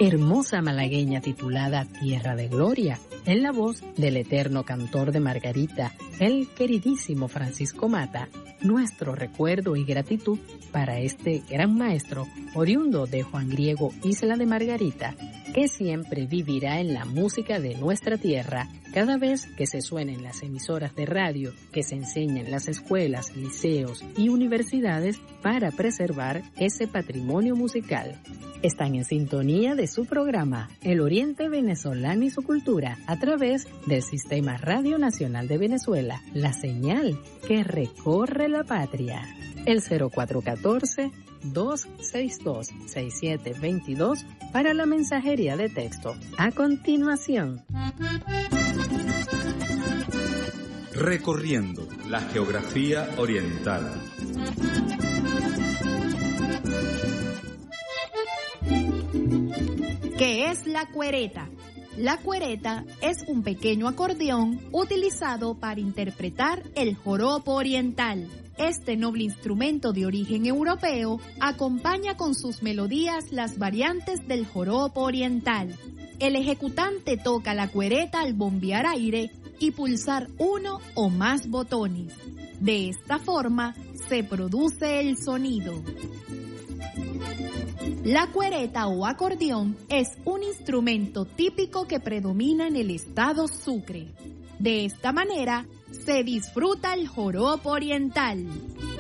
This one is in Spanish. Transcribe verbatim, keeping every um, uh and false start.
hermosa malagueña titulada Tierra de Gloria, en la voz del eterno cantor de Margarita, el queridísimo Francisco Mata. Nuestro recuerdo y gratitud para este gran maestro, oriundo de Juan Griego, Isla de Margarita, que siempre vivirá en la música de nuestra tierra cada vez que se suenen las emisoras de radio, que se enseñen en las escuelas, liceos y universidades para preservar ese patrimonio musical. Están en sintonía de su programa El Oriente Venezolano y su cultura a través del Sistema Radio Nacional de Venezuela, la señal que recorre la patria. El cero cuatro uno cuatro, dos seis dos, seis siete dos dos para la mensajería de texto. A continuación. Recorriendo la geografía oriental. ¿Qué es la cuereta? La cuereta es un pequeño acordeón utilizado para interpretar el joropo oriental. Este noble instrumento de origen europeo acompaña con sus melodías las variantes del joropo oriental. El ejecutante toca la cuereta al bombear aire y pulsar uno o más botones. De esta forma se produce el sonido. La cuereta o acordeón es un instrumento típico que predomina en el estado Sucre. De esta manera se disfruta el joropo oriental.